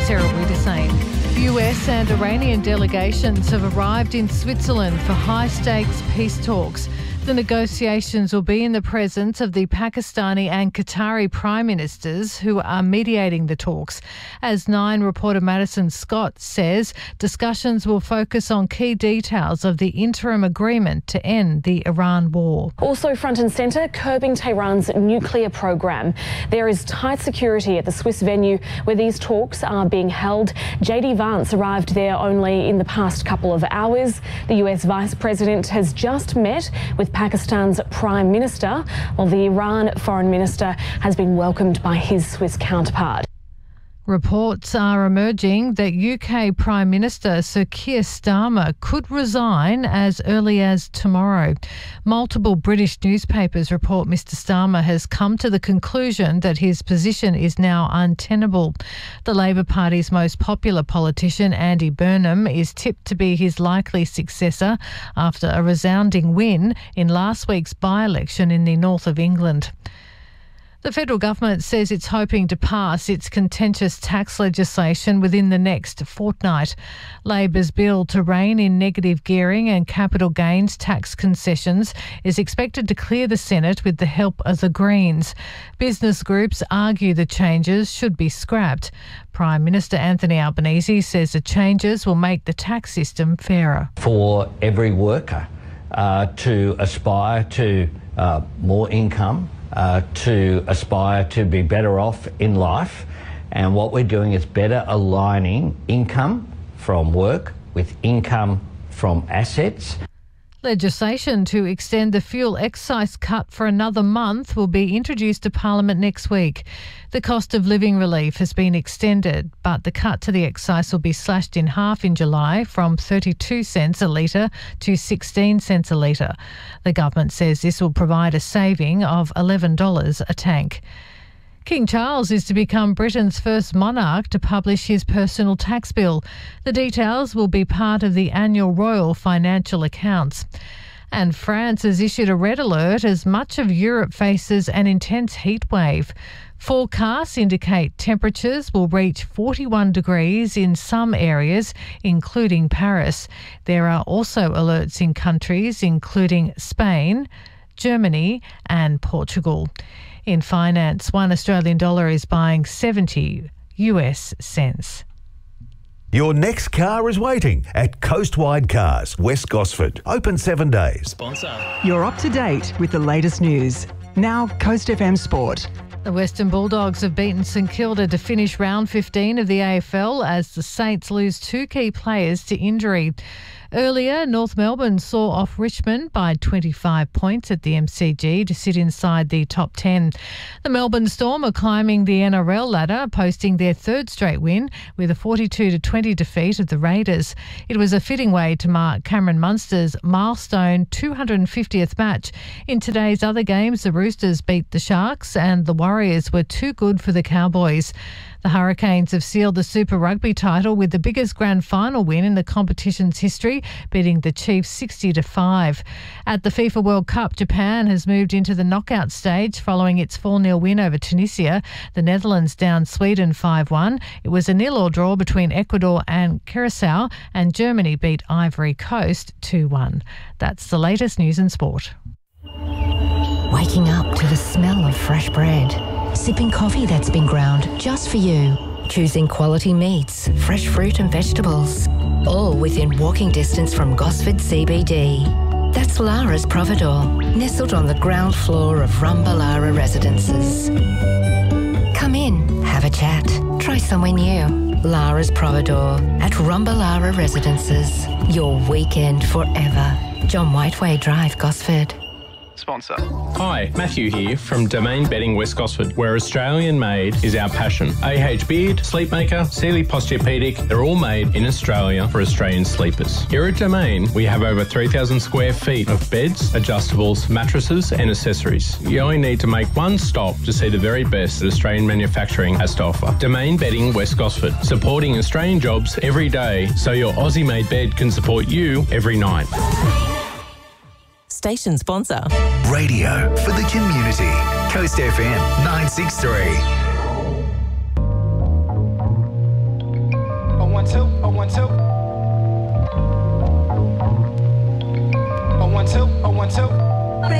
Sarah Wiedersane. US and Iranian delegations have arrived in Switzerland for high-stakes peace talks. The negotiations will be in the presence of the Pakistani and Qatari Prime Ministers who are mediating the talks. As Nine reporter Madison Scott says, discussions will focus on key details of the interim agreement to end the Iran war. Also front and centre, curbing Tehran's nuclear program. There is tight security at the Swiss venue where these talks are being held. JD Vance arrived there only in the past couple of hours. The US Vice President has just met with Pakistan's Prime Minister, while the Iran Foreign Minister has been welcomed by his Swiss counterpart. Reports are emerging that UK Prime Minister Sir Keir Starmer could resign as early as tomorrow. Multiple British newspapers report Mr Starmer has come to the conclusion that his position is now untenable. The Labor Party's most popular politician, Andy Burnham, is tipped to be his likely successor after a resounding win in last week's by-election in the north of England. The federal government says it's hoping to pass its contentious tax legislation within the next fortnight. Labor's bill to rein in negative gearing and capital gains tax concessions is expected to clear the Senate with the help of the Greens. Business groups argue the changes should be scrapped. Prime Minister Anthony Albanese says the changes will make the tax system fairer. For every worker to aspire to more income, to aspire to be better off in life, and what we're doing is better aligning income from work with income from assets. Legislation to extend the fuel excise cut for another month will be introduced to Parliament next week. The cost of living relief has been extended, but the cut to the excise will be slashed in half in July from 32 cents a litre to 16 cents a litre. The government says this will provide a saving of $11 a tank. King Charles is to become Britain's first monarch to publish his personal tax bill. The details will be part of the annual royal financial accounts. And France has issued a red alert as much of Europe faces an intense heat wave. Forecasts indicate temperatures will reach 41 degrees in some areas, including Paris. There are also alerts in countries including Spain, Germany and Portugal. In finance, $1 Australian dollar is buying 70 US cents. Your next car is waiting at Coastwide Cars, West Gosford. Open 7 days. Sponsor. You're up to date with the latest news. Now, Coast FM Sport. The Western Bulldogs have beaten St Kilda to finish round 15 of the AFL as the Saints lose two key players to injury. Earlier, North Melbourne saw off Richmond by 25 points at the MCG to sit inside the top 10. The Melbourne Storm are climbing the NRL ladder, posting their third straight win with a 42-20 defeat of the Raiders. It was a fitting way to mark Cameron Munster's milestone 250th match. In today's other games, the Roosters beat the Sharks and the Warriors were too good for the Cowboys. The Hurricanes have sealed the Super Rugby title with the biggest grand final win in the competition's history, beating the Chiefs 60-5. At the FIFA World Cup, Japan has moved into the knockout stage following its 4-0 win over Tunisia. The Netherlands downed Sweden 5-1. It was a 0-0 draw between Ecuador and Curacao, and Germany beat Ivory Coast 2-1. That's the latest news and sport. Waking up to the smell of fresh bread. Sipping coffee that's been ground just for you. Choosing quality meats, fresh fruit and vegetables. All within walking distance from Gosford CBD. That's Lara's Providore, nestled on the ground floor of Rumbalara Residences. Come in, have a chat, try somewhere new. Lara's Providore at Rumbalara Residences. Your weekend forever. John Whiteway Drive, Gosford. Sponsor. Hi, Matthew here from Domain Bedding West Gosford, where Australian made is our passion. AH Beard, Sleepmaker, Sealy Posturepedic, they're all made in Australia for Australian sleepers. Here at Domain, we have over 3,000 square feet of beds, adjustables, mattresses and accessories. You only need to make one stop to see the very best that Australian manufacturing has to offer. Domain Bedding West Gosford, supporting Australian jobs every day so your Aussie-made bed can support you every night. Station sponsor. Radio for the community. Coast FM 963. 1 2. Oh 1 2. Oh 1 2.